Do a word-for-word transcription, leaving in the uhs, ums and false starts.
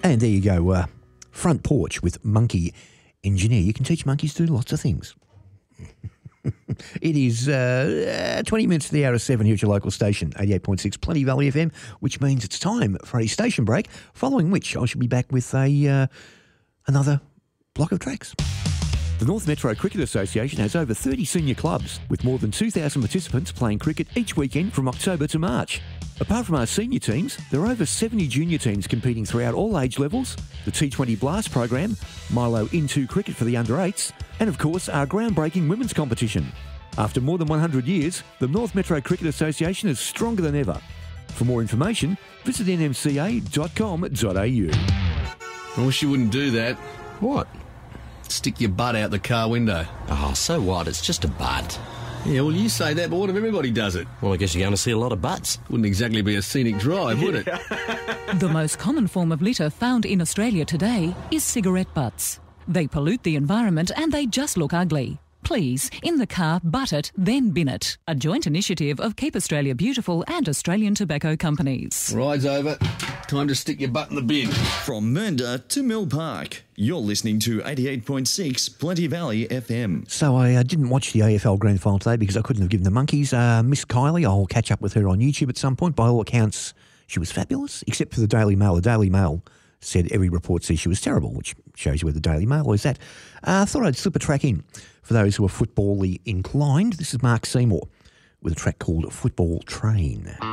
And there you go, uh, Front Porch with Monkey Engineer. You can teach monkeys to do lots of things. It is uh, twenty minutes to the hour of seven here at your local station, eighty-eight point six Plenty Valley F M, which means it's time for a station break, following which I should be back with a uh, another block of tracks. The North Metro Cricket Association has over thirty senior clubs, with more than two thousand participants playing cricket each weekend from October to March. Apart from our senior teams, there are over seventy junior teams competing throughout all age levels, the T twenty Blast program, Milo Into Cricket for the under eights, and of course our groundbreaking women's competition. After more than one hundred years, the North Metro Cricket Association is stronger than ever. For more information, visit n m c a dot com dot a u. I wish you wouldn't do that. What? Stick your butt out the car window. Oh, so what? It's just a butt. Yeah, well, you say that, but what if everybody does it? Well, I guess you're going to see a lot of butts. Wouldn't exactly be a scenic drive, would it? The most common form of litter found in Australia today is cigarette butts. They pollute the environment and they just look ugly. Please, in the car, butt it, then bin it. A joint initiative of Keep Australia Beautiful and Australian Tobacco Companies. Ride's over. Time to stick your butt in the bin. From Mernda to Mill Park, you're listening to eighty-eight point six Plenty Valley F M. So I uh, didn't watch the A F L Grand Final today because I couldn't have given the monkeys. Uh, Miss Kylie, I'll catch up with her on YouTube at some point. By all accounts, she was fabulous, except for the Daily Mail. The Daily Mail said every report says she was terrible, which shows you where the Daily Mail is at. I uh, thought I'd slip a track in for those who are football-y inclined. This is Mark Seymour with a track called Football Train.